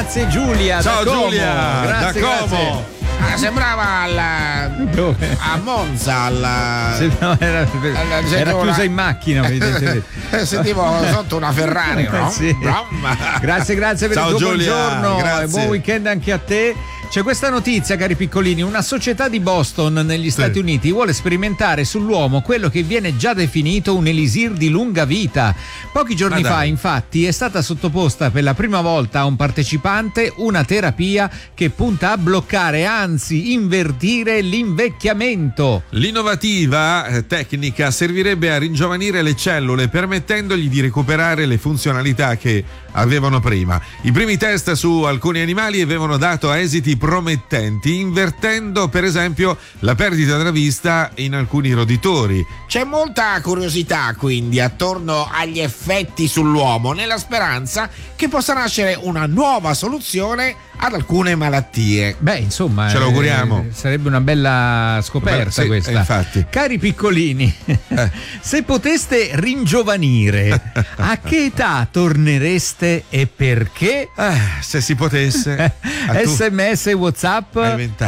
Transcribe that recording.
Grazie Giulia. Ciao da Como. Giulia, Grazie, da Como. grazie. Sembrava Dove? a Monza No, era chiusa in macchina, evidentemente. sentivo sotto una Ferrari, no? Sì. Grazie per Ciao, il tuo Giulia, buongiorno grazie. e buon weekend anche a te. C'è questa notizia, cari piccolini: una società di Boston negli Stati Uniti vuole sperimentare sull'uomo quello che viene già definito un elisir di lunga vita. Pochi giorni fa, infatti, è stata sottoposta per la prima volta a un partecipante una terapia che punta a bloccare, anzi invertire l'invecchiamento. L'innovativa tecnica servirebbe a ringiovanire le cellule, permettendogli di recuperare le funzionalità che avevano prima. I primi test su alcuni animali avevano dato esiti promettenti, invertendo per esempio la perdita della vista in alcuni roditori. C'è molta curiosità quindi attorno agli effetti sull'uomo, nella speranza che possa nascere una nuova soluzione ad alcune malattie. Beh, insomma, ce l'auguriamo. Sarebbe una bella scoperta, sì, questa. Infatti. Cari piccolini, se poteste ringiovanire, a che età tornereste e perché? Se si potesse. SMS, WhatsApp